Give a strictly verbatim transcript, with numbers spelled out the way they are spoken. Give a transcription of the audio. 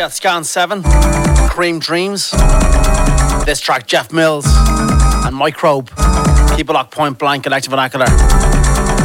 got Scan seven, Cream Dreams. This track, Jeff Mills and Microbe. Keep it locked, Point Blank, Electric Vernacular.